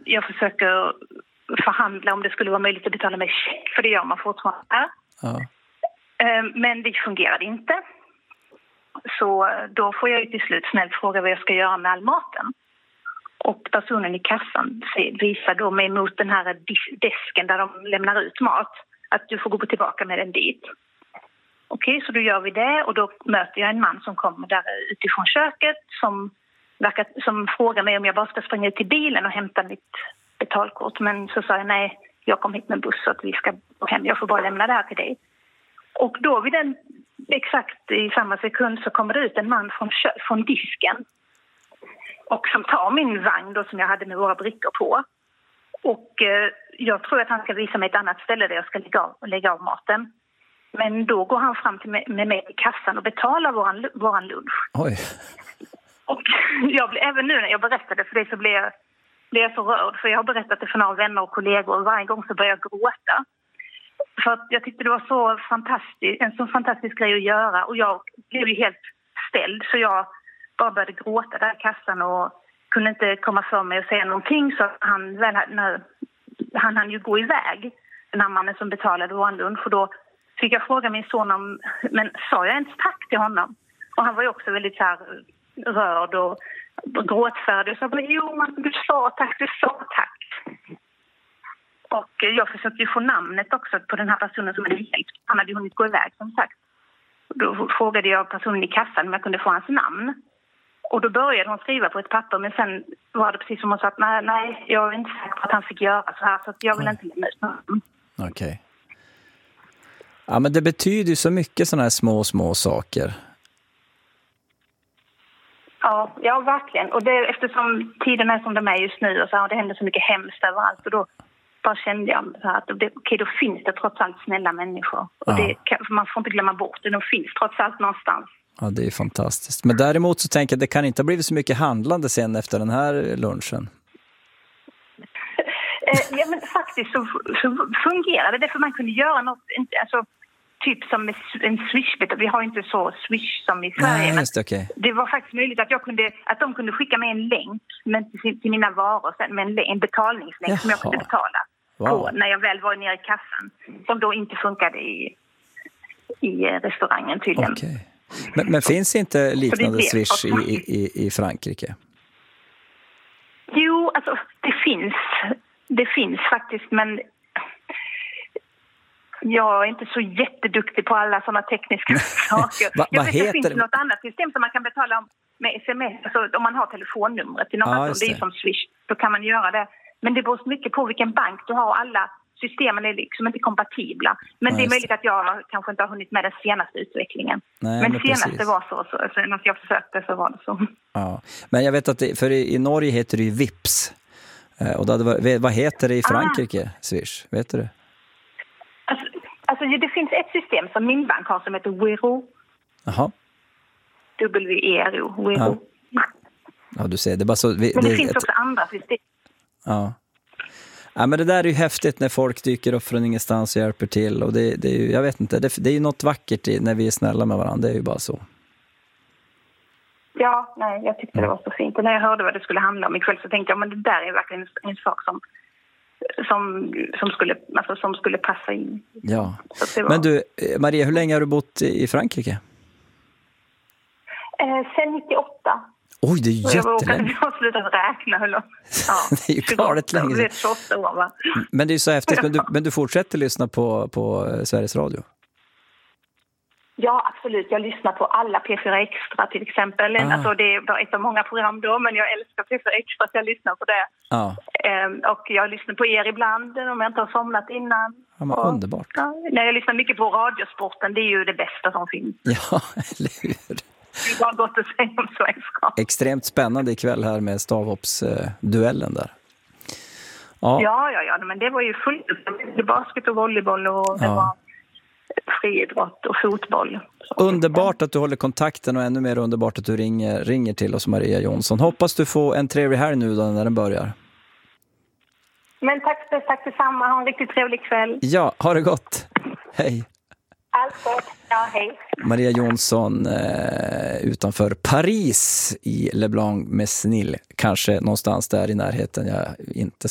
jag försöker förhandla om det skulle vara möjligt att betala med check, för det gör man fortfarande. Ja. Men det fungerade inte. Så då får jag till slut snällt fråga vad jag ska göra med all maten. Och personen i kassan visar då mig mot den här desken där de lämnar ut mat. Att du får gå tillbaka med den dit. Okej, så då gör vi det. Och då möter jag en man som kommer där utifrån köket. Som frågar mig om jag bara ska springa ut till bilen och hämta mitt betalkort. Men så sa jag nej, jag kom hit med buss så att vi ska gå hem. Jag får bara lämna det här till dig. Och då exakt i samma sekund så kommer det ut en man från disken. Och som tar min vagn då som jag hade med våra brickor på. Och jag tror att han ska visa mig ett annat ställe där jag ska lägga av maten. Men då går han fram med mig i kassan och betalar våran lunch. Oj. Och även nu när jag berättade för det så blev jag så rörd. För jag har berättat det för några vänner och kollegor och varje gång så börjar jag gråta. För att jag tyckte det var en så fantastisk grej att göra. Och jag blev ju helt ställd så jag bara började gråta där i kassan och kunde inte komma för mig och säga någonting. Så han hann ju gå iväg, den här mannen som betalade vår lunch. Och då fick jag fråga min son men sa jag ens tack till honom? Och han var ju också väldigt så här rörd och gråtfärdig. Så jag bara, du sa tack. Och jag försökte ju få namnet också på den här personen som hade hjälpt. Han hade ju hunnit gå iväg som sagt. Då frågade jag personen i kassan om jag kunde få hans namn. Och då började hon skriva på ett papper, men sen var det precis som hon sa att nej, jag är inte säker på att han fick göra så här, så att jag vill inte lämna ut honom. Okej. Ja, men det betyder ju så mycket sådana här små saker. Ja, verkligen. Och det, eftersom tiden är som de är just nu och så här, det händer så mycket hemskt överallt och då bara kände jag så här att då finns det trots allt snälla människor. Och man får inte glömma bort det, de finns trots allt någonstans. Ja, det är fantastiskt. Men däremot så tänker jag att det kan inte ha blivit så mycket handlande sen efter den här lunchen. Ja, men faktiskt så fungerade det, för man kunde göra något, alltså typ som en Swish-bit. Vi har inte så Swish som i Sverige. Nej, just det, okay. Det var faktiskt möjligt att de kunde skicka med en länk till mina varor sen med en betalningslänk som jag kunde betala på när jag väl var nere i kassan. Som då inte funkade i restaurangen tydligen. Okay. Men finns inte liknande Swish i Frankrike? Jo, alltså det finns faktiskt, men jag är inte så jätteduktig på alla sådana tekniska saker. Jag vet att det finns något annat system som man kan betala med sms. Alltså om man har telefonnumret till någon person, det är som Swish, då kan man göra det. Men det beror mycket på vilken bank du har. Alla systemen är liksom inte kompatibla. Men det är möjligt att jag kanske inte har hunnit med den senaste utvecklingen. Nej, men senaste var så när jag försökte så var det så. Ja. Men jag vet att för i Norge heter det ju Vips. Och vad heter det i Frankrike, Swish? Vet du det? Alltså det finns ett system som min bank har som heter Wero. Jaha. W-E-R-O. Wero. Ja, du ser. Det är bara så, men det finns också andra system. Ja. Ja, men det där är ju häftigt när folk dyker upp från ingenstans och hjälper till. Och det är ju, jag vet inte, det är ju något vackert när vi är snälla med varandra. Det är ju bara så. Ja, nej, jag tyckte det var så fint. Och när jag hörde vad det skulle handla om ikväll så tänkte jag, men det där är verkligen en sak som skulle passa in. Ja. Men du, Maria, hur länge har du bott i Frankrike? Sen 98. Oj, det är jättelänge. Jag har slutat räkna. Det är ju galet länge. Det är 28 år, va? Men det är ju så häftigt. Men du fortsätter lyssna på Sveriges Radio? Ja, absolut. Jag lyssnar på alla P4 Extra till exempel. Alltså, det var ett av många program då, men jag älskar P4 Extra så jag lyssnar på det. Och jag lyssnar på er ibland om jag inte har somnat innan. Ja, men underbart. När jag lyssnar mycket på Radiosporten, det är ju det bästa som finns. Ja, eller hur? Det var gott att säga om svenska. Extremt spännande ikväll här med stavhoppsduellen där. Ja, men det var ju fullt. Det var basket och volleyboll och det var friidrott och fotboll. Underbart att du håller kontakten och ännu mer underbart att du ringer till oss, Maria Jonsson. Hoppas du får en trevlig här nu då när den börjar. Men tack detsamma. Ha en riktigt trevlig kväll. Ja, ha det gott. Hej. Allt gott. Ja, hej. Maria Jonsson utanför Paris i Le Blanc-Mesnil. Kanske någonstans där i närheten. Jag är inte